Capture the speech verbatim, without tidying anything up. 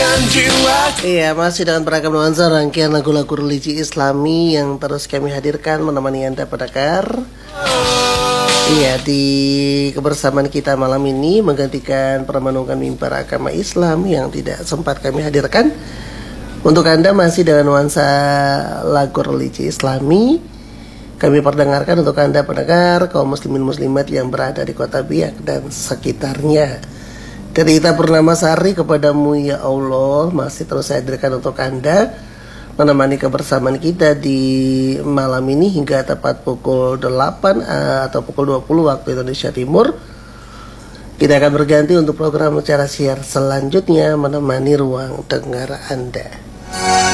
Iya, masih dengan beragam nuansa rangkaian lagu-lagu religi Islami yang terus kami hadirkan menemani Anda pendengar. Iya, di kebersamaan kita malam ini menggantikan permenungan mimbar agama Islam yang tidak sempat kami hadirkan. Untuk Anda masih dengan nuansa lagu religi Islami, kami perdengarkan untuk Anda pendengar kaum muslimin muslimat yang berada di Kota Biak dan sekitarnya. Dari Ita Purnamasari kepadamu ya Allah, masih terus saya hadirkan untuk Anda menemani kebersamaan kita di malam ini hingga tepat pukul delapan atau pukul dua puluh waktu Indonesia Timur. Kita akan berganti untuk program acara siar selanjutnya menemani ruang dengar Anda.